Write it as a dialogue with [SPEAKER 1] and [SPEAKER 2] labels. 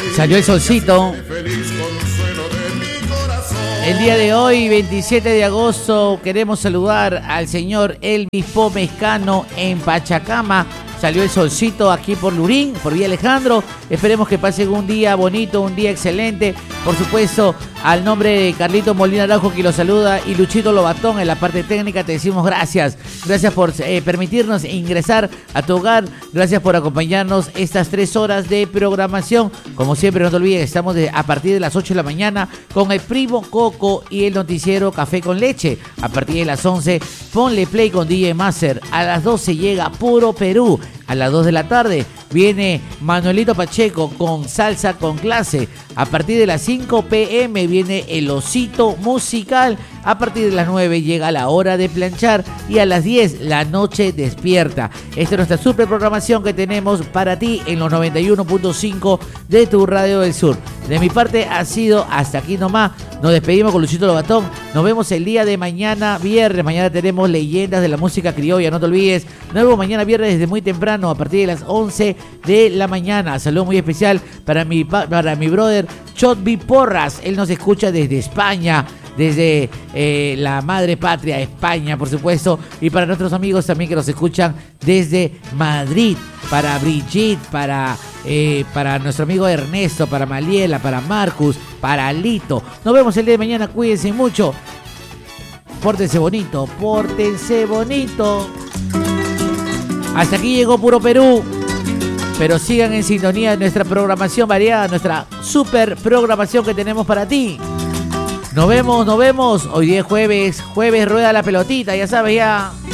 [SPEAKER 1] Salió el solcito. El día de hoy, 27 de agosto, queremos saludar al señor Elvis Pomescano en Pachacama. Salió el solcito aquí por Lurín, por Villa Alejandro. Esperemos que pasen un día bonito, un día excelente. Por supuesto, al nombre de Carlito Molina Araujo, que lo saluda, y Luchito Lobatón en la parte técnica, te decimos gracias. Gracias por permitirnos ingresar a tu hogar. Gracias por acompañarnos estas 3 horas de programación. Como siempre, no te olvides, estamos a partir de las 8 de la mañana con el Primo Coco y el noticiero Café con Leche. A partir de las 11, ponle play con DJ Master. A las 12 llega Puro Perú. A las 2 de la tarde viene Manuelito Pacheco con Salsa con Clase. A partir de las 5 p.m. viene El Osito Musical. A partir de las 9 llega La Hora de Planchar. Y a las 10 La Noche Despierta. Esta es nuestra super programación que tenemos para ti en los 91.5 de tu Radio del Sur. De mi parte ha sido hasta aquí nomás. Nos despedimos con Luchito Lobatón. Nos vemos el día de mañana viernes. Mañana tenemos leyendas de la música criolla. No te olvides. Nos vemos mañana viernes desde muy temprano, a partir de las 11 de la mañana. Saludo muy especial para mi brother Chotby Porras. Él nos escucha desde España, desde la madre patria, España, por supuesto. Y para nuestros amigos también que nos escuchan desde Madrid. Para Brigitte, para nuestro amigo Ernesto, para Maliela, para Marcus, para Lito. Nos vemos el día de mañana. Cuídense mucho. Pórtense bonito, pórtense bonito. Hasta aquí llegó Puro Perú. Pero sigan en sintonía de nuestra programación variada, nuestra super programación que tenemos para ti. Nos vemos. Hoy día es jueves rueda la pelotita, ya sabes ya.